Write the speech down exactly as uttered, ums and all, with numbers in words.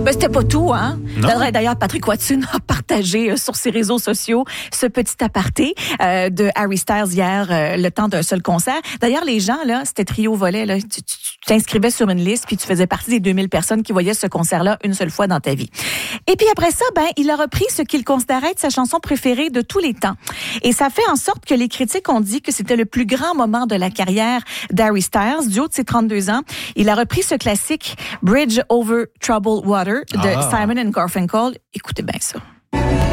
Ben, c'était pas tout, hein? Non. D'ailleurs, Patrick Watson a partagé euh, sur ses réseaux sociaux ce petit aparté euh, de Harry Styles hier, euh, le temps d'un seul concert. D'ailleurs, les gens, là, c'était trio volet, là. Tu, tu, tu t'inscrivais sur une liste, puis tu faisais partie des deux mille personnes qui voyaient ce concert-là une seule fois dans ta vie. Et puis après ça, ben, il a repris ce qu'il considérait être sa chanson préférée de tous les temps. Et ça fait en sorte que les critiques ont dit que c'était le plus grand moment de la carrière d'Harry Styles, du haut de ses trente-deux ans. Il a repris ce classique Bridge Over Troubled Water de Ah. Simon and Garfunkel. Écoutez bien ça.